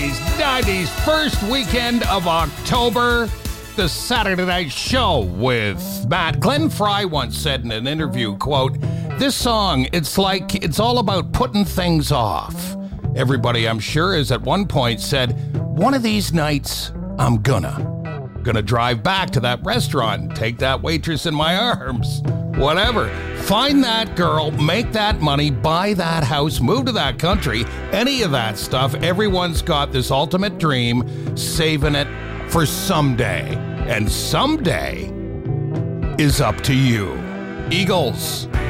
80s, 90s, first weekend of October, the Saturday Night Show with Matt. Glenn Fry once said in an interview, quote, "This song, it's all about putting things off." Everybody, I'm sure, has at one point said, one of these nights, I'm gonna drive back to that restaurant, take that waitress in my arms, whatever. Find that girl, make that money, buy that house, move to that country, any of that stuff. Everyone's got this ultimate dream, saving it for someday. And someday is up to you. Eagles.